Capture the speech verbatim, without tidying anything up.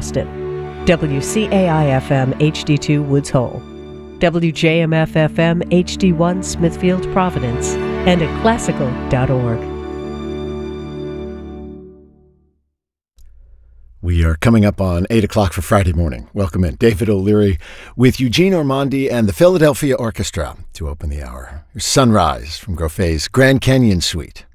Boston, W C A I F M H D two Woods Hole, W J M F F M H D one Smithfield Providence, and at classical dot org. We are coming up on eight o'clock for Friday morning. Welcome in. David O'Leary with Eugene Ormandy and the Philadelphia Orchestra to open the hour. Sunrise from Grofet's Grand Canyon Suite.